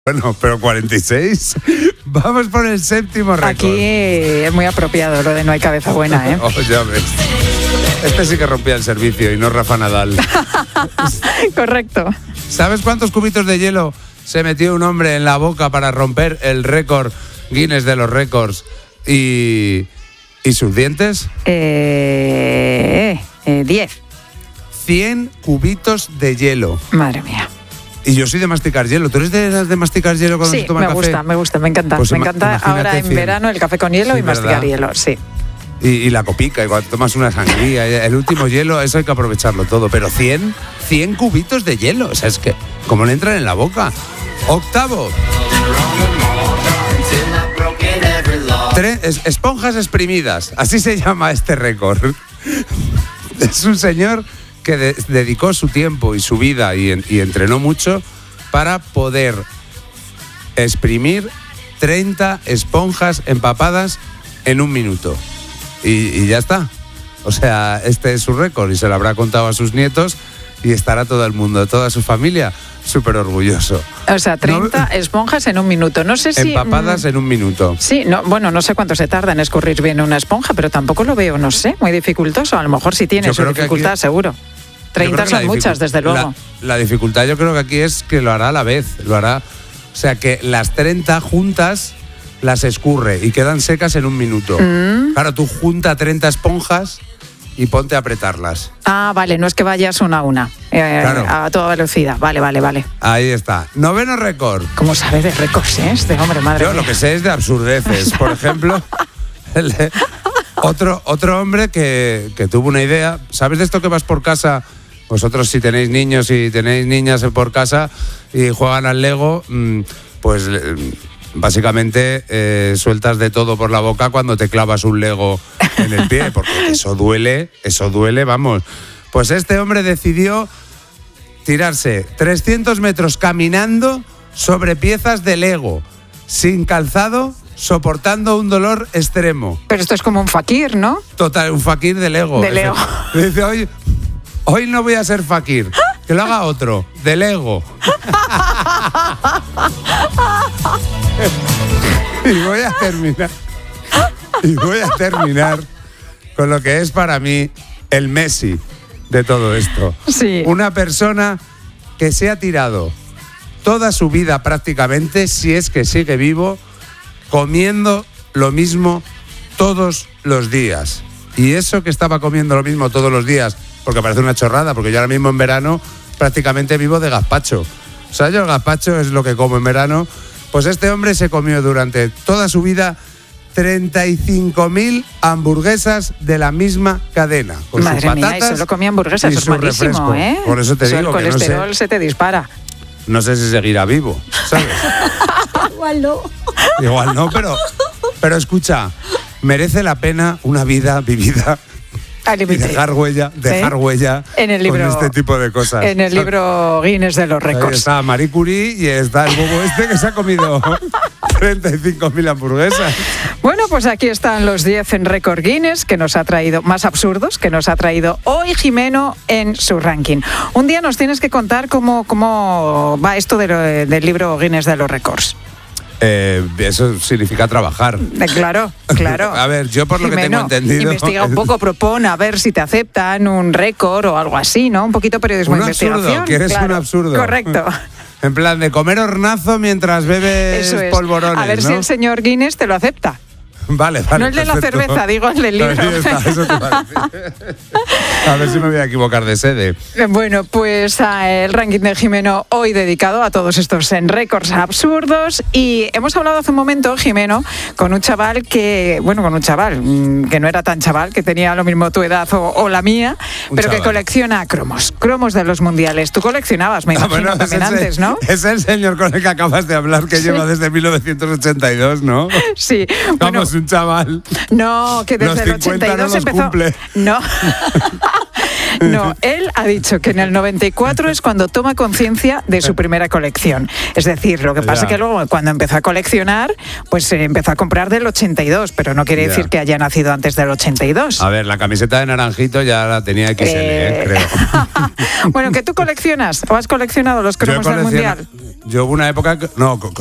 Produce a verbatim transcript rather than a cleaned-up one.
Bueno, pero cuarenta y seis. Vamos por el séptimo récord. Aquí es muy apropiado lo de no hay cabeza buena, ¿eh? Oh, ya ves. Este sí que rompía el servicio y no Rafa Nadal. Correcto. ¿Sabes cuántos cubitos de hielo se metió un hombre en la boca para romper el récord Guinness de los récords? ¿Y, y sus dientes? Eh, eh, diez. cien cubitos de hielo. Madre mía. Y yo soy de masticar hielo. ¿Tú eres de, de masticar hielo cuando Sí, se toma me café? gusta, me gusta, me encanta. Pues me ima- encanta imagínate ahora en cien. verano el café con hielo Sí, y masticar ¿verdad? hielo, sí. Y, y la copica, y cuando tomas una sangría, el último hielo, eso hay que aprovecharlo todo. Pero cien, cien cubitos de hielo, o sea, es que, ¿cómo le entran en la boca? Octavo. Tre- es- esponjas exprimidas, así se llama este récord. Es un señor que de- dedicó su tiempo y su vida y, en- y entrenó mucho para poder exprimir treinta esponjas empapadas en un minuto. Y, y ya está. O sea, este es su récord y se lo habrá contado a sus nietos y estará todo el mundo, toda su familia, súper orgulloso. O sea, treinta No- esponjas en un minuto. No sé si... Empapadas mm, en un minuto. Sí, no, bueno, no sé cuánto se tarda en escurrir bien una esponja, pero tampoco lo veo, no sé, muy dificultoso. A lo mejor sí tiene Yo su creo que dificultad, aquí- seguro. Yo treinta creo que la son muchas, dificu- desde luego. La, la dificultad yo creo que aquí es que lo hará a la vez, lo hará. O sea, que las treinta juntas las escurre y quedan secas en un minuto. Mm. Claro, tú junta treinta esponjas y ponte a apretarlas. Ah, vale, no es que vayas una a una, eh, Claro. a toda velocidad. Vale, vale, vale. Ahí está. Noveno récord. ¿Cómo sabe de récords, eh? Este hombre, madre Yo mía. lo que sé es de absurdeces. Por ejemplo, el de- otro, otro hombre que, que tuvo una idea. ¿Sabes de esto que vas por casa? Vosotros si tenéis niños y tenéis niñas por casa y juegan al Lego, mm, pues eh, básicamente eh, sueltas de todo por la boca cuando te clavas un Lego en el pie, porque eso duele, eso duele, vamos. Pues este hombre decidió tirarse trescientos metros caminando sobre piezas de Lego, sin calzado, soportando un dolor extremo. Pero esto es como un fakir, ¿no? Total, un fakir de Lego. De Lego. Dice, hoy, hoy no voy a ser fakir, que lo haga otro, de Lego. Y voy a terminar. Y voy a terminar con lo que es para mí el Messi de todo esto. Sí. Una persona que se ha tirado toda su vida prácticamente, si es que sigue vivo, comiendo lo mismo todos los días. Y eso que estaba comiendo lo mismo todos los días, porque parece una chorrada, porque yo ahora mismo en verano prácticamente vivo de gazpacho. O sea, yo el gazpacho es lo que como en verano. Pues este hombre se comió durante toda su vida treinta y cinco mil hamburguesas de la misma cadena. Con Madre sus mía, y patatas solo comía hamburguesas, y eso es su malísimo, refresco. ¿eh? Por eso te Eso digo el que no sé, colesterol se te dispara. no sé si seguirá vivo, ¿sabes? Igual no. Igual no, pero, pero escucha, merece la pena una vida vivida Al y límite. dejar huella, dejar ¿Eh? huella En el libro- con este tipo de cosas. En el libro Guinness de los Ahí récords. está Marie Curie y está el bobo este que se ha comido treinta y cinco mil hamburguesas. Bueno, pues aquí están los diez en récord Guinness que nos ha traído, más absurdos, que nos ha traído hoy Jimeno en su ranking. Un día nos tienes que contar cómo, cómo va esto de lo- del libro Guinness de los récords. Eh, eso significa trabajar. Eh, Claro, claro. A ver, yo por lo que tengo Jimeno, entendido- investiga un poco, propone a ver si te aceptan un récord o algo así, ¿no? Un poquito periodismo Un de investigación. absurdo, ¿quieres claro. un absurdo? Correcto. En plan de comer hornazo mientras bebes Eso es. polvorones, A ver ¿no? si el señor Guinness te lo acepta. Vale, vale. No el de la perfecto. cerveza, digo el del libro. Ahí está, eso te iba a decir. A ver si me voy a equivocar de sede. Bueno, pues ah, el ranking de Jimeno hoy dedicado a todos estos en récords absurdos. Y hemos hablado hace un momento, Jimeno, con un chaval que, bueno, con un chaval mm, que no era tan chaval, que tenía lo mismo tu edad o, o la mía, Un pero que chaval. colecciona cromos, cromos de los mundiales. Tú coleccionabas, me Ah, imagino, bueno, también es el- antes, ¿no? Es el señor con el que acabas de hablar que Sí. lleva desde mil novecientos ochenta y dos, ¿no? Sí, bueno, Vamos, un chaval. no, que desde Los el cincuenta ochenta y dos no los empezó. cumple. No. No, él ha dicho que en el noventa y cuatro es cuando toma conciencia de su primera colección. Es decir, lo que pasa Ya. es que luego cuando empezó a coleccionar, pues eh, empezó a comprar del ochenta y dos, pero no quiere Ya. decir que haya nacido antes del ochenta y dos. A ver, la camiseta de naranjito ya la tenía X L, Eh, eh, creo. Bueno, ¿que tú coleccionas o has coleccionado los Yo he cromos del coleccionado- Mundial? Yo hubo una época que, no, co-